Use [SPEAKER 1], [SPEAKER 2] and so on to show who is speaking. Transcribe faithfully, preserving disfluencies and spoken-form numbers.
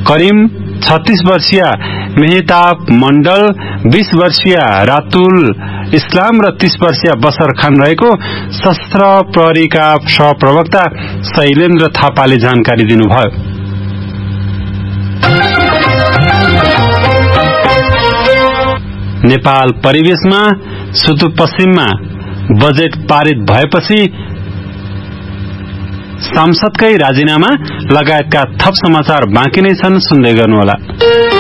[SPEAKER 1] करिम, छत्तीस वर्षीय मेहताब मण्डल, बीस वर्षीय रातुल इस्लाम र तीस वर्षीय बसर खान रहेको सशस्त्र प्रहरीका सहप्रवक्ता शैलेन्द्र थापाले जानकारी दिनुभयो। नेपाल परिवेशमा सुदूरपश्चिममा बजेट पारित भएपछि सांसदकै राजीनामा लगायतका थप समाचार बाँकी नै छन्, सुन्दै गर्नुहोला।